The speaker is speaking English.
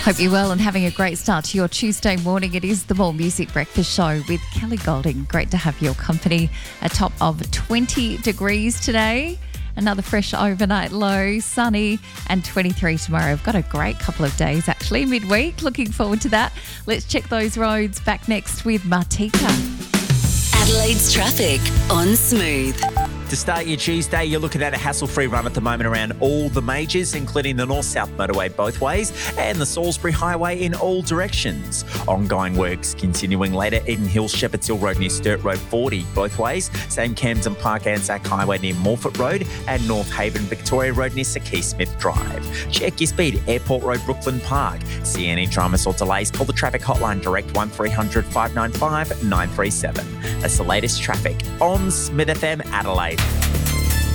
Hope you're well and having a great start to your Tuesday morning. It is the More Music Breakfast Show with Kelly Golding. Great to have your company. A top of 20 degrees today. Another fresh overnight low, sunny, and 23 tomorrow. I've got a great couple of days actually, midweek. Looking forward to that. Let's check those roads. Back next with Martika. Adelaide's traffic on Smooth. To start your Tuesday, you're looking at a hassle-free run at the moment around all the majors, including the North-South motorway both ways and the Salisbury Highway in all directions. Ongoing works continuing later. Eden Hills, Shepherds Hill Road near Sturt Road 40 both ways. Same Camden Park Anzac Highway near Morford Road and North Haven Victoria Road near Sir Keith Smith Drive. Check your speed. Airport Road, Brooklyn Park. See any dramas or delays, call the traffic hotline direct 1300 595 937. That's the latest traffic on Smith FM Adelaide.